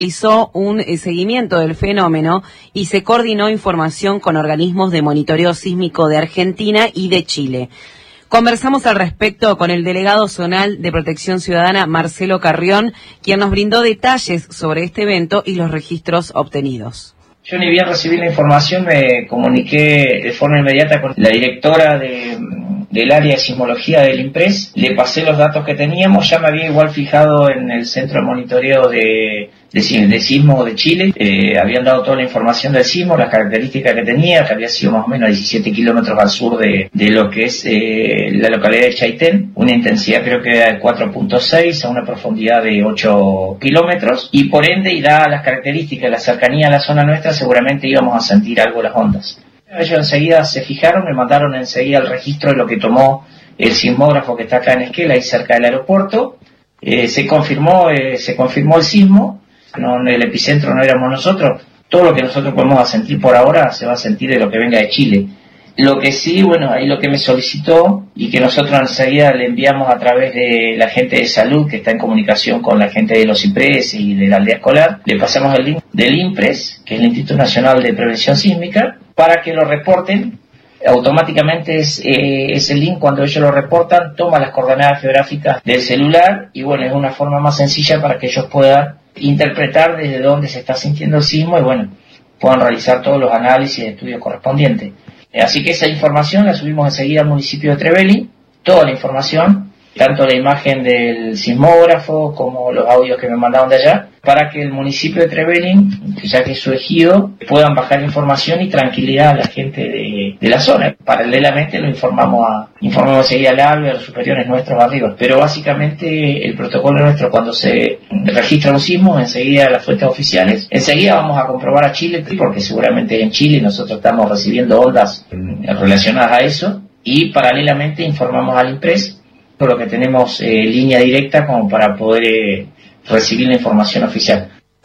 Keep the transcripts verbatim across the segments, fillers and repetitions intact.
Hizo un eh, seguimiento del fenómeno y se coordinó información con organismos de monitoreo sísmico de Argentina y de Chile. Conversamos al respecto con el delegado zonal de Protección Ciudadana, Marcelo Carrión, quien nos brindó detalles sobre este evento y los registros obtenidos. Yo ni bien recibí la información, me comuniqué de forma inmediata con la directora de, del área de sismología del INPRES, le pasé los datos que teníamos, ya me había igual fijado en el centro de monitoreo de, de, de sismo de Chile, eh, habían dado toda la información del sismo, las características que tenía, que había sido más o menos diecisiete kilómetros al sur de, de lo que es eh, la localidad de Chaitén, una intensidad creo que era de cuatro punto seis a una profundidad de ocho kilómetros, y por ende, y dadas las características, la cercanía a la zona nuestra, seguramente íbamos a sentir algo las ondas. Ellos enseguida se fijaron, me mandaron enseguida el registro de lo que tomó el sismógrafo que está acá en Esquel, ahí cerca del aeropuerto. Eh, se confirmó eh, se confirmó el sismo, no, el epicentro no éramos nosotros. Todo lo que nosotros podemos sentir por ahora se va a sentir de lo que venga de Chile. Lo que sí, bueno, ahí lo que me solicitó y que nosotros enseguida le enviamos a través de la gente de salud que está en comunicación con la gente de los IPRES y de la aldea escolar, le pasamos el link del INPRES, que es el Instituto Nacional de Prevención Sísmica, para que lo reporten. Automáticamente es, eh, ese link, cuando ellos lo reportan, toma las coordenadas geográficas del celular y bueno, es una forma más sencilla para que ellos puedan interpretar desde dónde se está sintiendo el sismo y bueno, puedan realizar todos los análisis y estudios correspondientes. Así que esa información la subimos enseguida al municipio de Trevelin, toda la información, tanto la imagen del sismógrafo como los audios que me mandaron de allá, para que el municipio de Trevelin, ya que es su ejido, puedan bajar información y tranquilidad a la gente de, de la zona. Paralelamente lo informamos a informamos enseguida al A B E, a los superiores nuestros arriba. Pero básicamente el protocolo nuestro, cuando se registra un sismo, enseguida las fuentes oficiales, enseguida vamos a comprobar a Chile, porque seguramente en Chile nosotros estamos recibiendo ondas relacionadas a eso, y paralelamente informamos al INPRES, por lo que tenemos eh, línea directa como para poder eh, recibir la información oficial.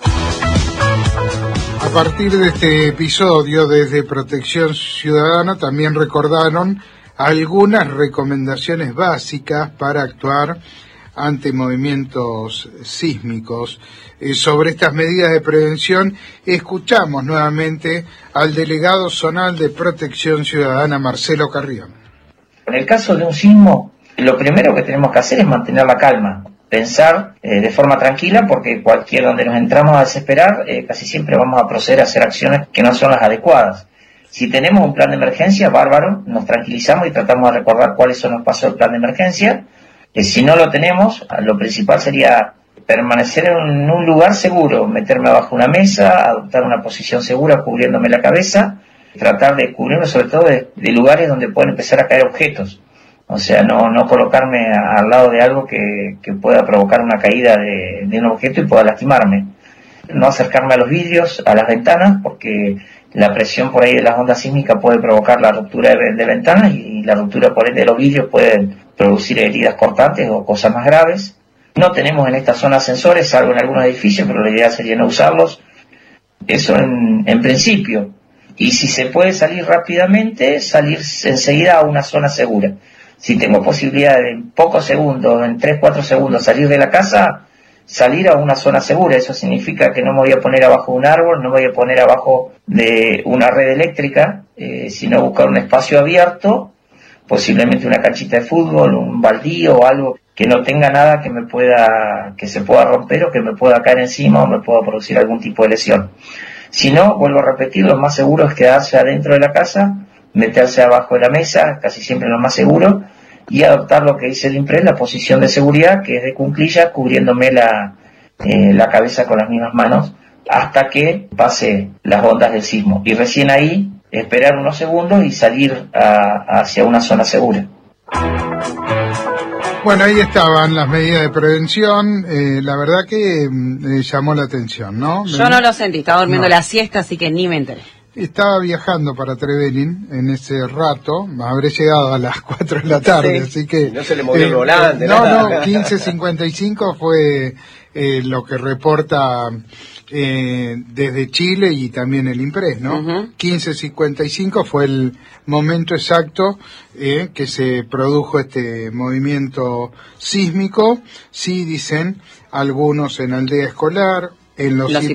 A partir de este episodio, desde Protección Ciudadana también recordaron algunas recomendaciones básicas para actuar ante movimientos sísmicos. Eh, sobre estas medidas de prevención, escuchamos nuevamente al delegado zonal de Protección Ciudadana, Marcelo Carrión. En el caso de un sismo, lo primero que tenemos que hacer es mantener la calma, pensar eh, de forma tranquila, porque cualquier donde nos entramos a desesperar, eh, casi siempre vamos a proceder a hacer acciones que no son las adecuadas. Si tenemos un plan de emergencia, bárbaro, nos tranquilizamos y tratamos de recordar cuáles son los pasos del plan de emergencia. Eh, si no lo tenemos, lo principal sería permanecer en un lugar seguro, meterme abajo una mesa, adoptar una posición segura cubriéndome la cabeza, tratar de cubrirme sobre todo de, de lugares donde pueden empezar a caer objetos. O sea, no, no colocarme a, al lado de algo que, que pueda provocar una caída de, de un objeto y pueda lastimarme. No acercarme a los vidrios, a las ventanas, porque la presión por ahí de las ondas sísmicas puede provocar la ruptura de, de ventanas y la ruptura por ende de los vidrios puede producir heridas cortantes o cosas más graves. No tenemos en esta zona ascensores, salvo en algunos edificios, pero la idea sería no usarlos. Eso en, en principio. Y si se puede salir rápidamente, salir enseguida a una zona segura. Si tengo posibilidad de en pocos segundos, en tres, cuatro segundos, salir de la casa, salir a una zona segura. Eso significa que no me voy a poner abajo de un árbol, no me voy a poner abajo de una red eléctrica, eh, sino buscar un espacio abierto, posiblemente una canchita de fútbol, un baldío o algo que no tenga nada que me pueda, que se pueda romper o que me pueda caer encima o me pueda producir algún tipo de lesión. Si no, vuelvo a repetir, lo más seguro es quedarse adentro de la casa, meterse abajo de la mesa, casi siempre lo más seguro, y adoptar lo que dice el INPRES, la posición de seguridad, que es de cuclillas, cubriéndome la, eh, la cabeza con las mismas manos, hasta que pase las ondas del sismo. Y recién ahí, esperar unos segundos y salir a, hacia una zona segura. Bueno, ahí estaban las medidas de prevención, eh, la verdad que eh, llamó la atención, ¿no? Yo no lo sentí, estaba durmiendo no. la siesta, así que ni me enteré. Estaba viajando para Trevelin en ese rato, habré llegado a las cuatro de la tarde, sí, así que... No se le movió eh, el volante. No, nada. no, quince cincuenta y cinco fue eh, lo que reporta eh, desde Chile y también el INPRES, ¿no? Uh-huh. quince cincuenta y cinco fue el momento exacto eh, que se produjo este movimiento sísmico. Sí, dicen algunos en aldea escolar, en los, los